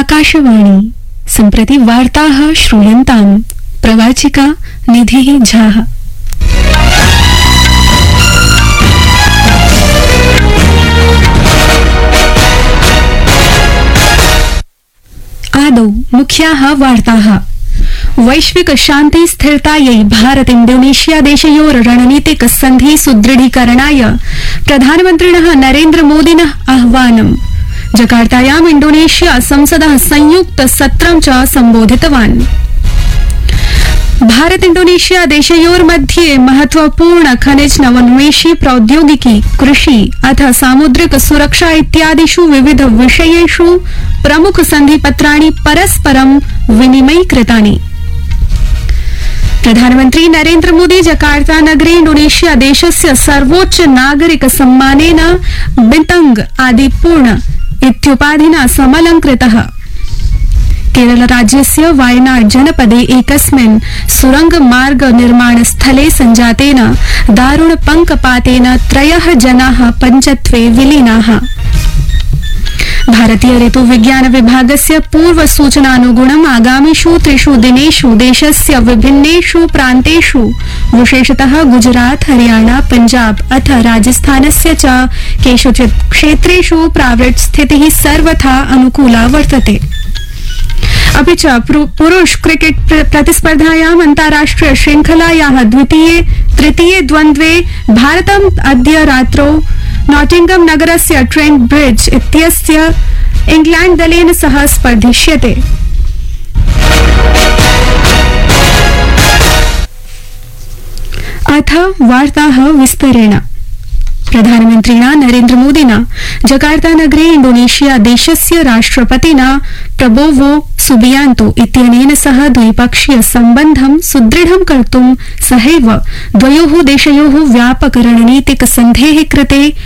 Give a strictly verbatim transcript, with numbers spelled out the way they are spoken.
आकाशवाणी सम्प्रति वार्ताः श्रूयन्ताम्। प्रवाचिका निधिः झाः। आदौ मुख्याः वार्ताः। वैश्विक शान्ति स्थिरतायै भारत इंडोनेशिया देशयोर रणनीतिक सन्धि सुदृढीकरणाय प्रधानमन्त्रिणः नरेन्द्र मोदिनः आह्वानम्। जकार्तायाम् इंडोनेशिया संसदः संयुक्त सत्रं च सम्बोधितवान्। भारत इंडोनेशिया देशयोर मध्ये महत्वपूर्ण खनिज नवोन्मेषी प्रौद्योगिकी कृषि अथ सामुद्रिक सुरक्षा इत्यादिषु विविध विषयेषु प्रमुख सन्धिपत्राणि परस्परं विनिमयीकृतानि। प्रधानमन्त्री नरेन्द्र मोदी जकार्ता नगरे इंडोनेशिया देशस्य सर्वोच्च नागरिक सम्मानेन बिन्तंग आदिपूर्ण इत्युपाधिना समलंकृतः। केरल राज्यस्य वायनाड जनपदे एकस्मिन् सुरंग मार्ग निर्माण स्थले संजातेन दारुण पंकपातेन त्रयः जनाः पञ्चत्वे विलीनाः। भारतीय ऋतु विज्ञान विभागस्य पूर्व सूचनानुगुणम् आगामिषु त्रिषु दिनेषु देशस्य विभिन्नेषु प्रान्तेषु विशेषतः गुजरात, हरियाणा, पंजाब अथ राजस्थानस्य च केषुचित् क्षेत्रेषु प्रावृट् स्थितिः सर्वथा अनुकूला वर्तते। अपि च पुरुष क्रिकेट प्रतिस्पर्धायाम् अन्ताराष्ट्रिय श्रृंखलायाः द्वितीये तृतीये द्वन्द्वे भारतम् अद्य रात्रौ नॉटिंगम नगरस्य ट्रेंट ब्रिड्ज इत्यस्य इंग्लैंड दलेन सह स्पर्धिष्यते। अथ वार्ताः विस्तरेण। प्रधानमन्त्रिणा नरेन्द्र मोदिना जकार्ता नगरे इंडोनेशिया देशस्य राष्ट्रपतिना प्रबोवो सुबियांतो इत्यनेन सह द्विपक्षीय सम्बन्धं सुदृढं कर्तुं सहैव द्वयोः देशयोः व्यापक रणनीतिक सन्धेः कृते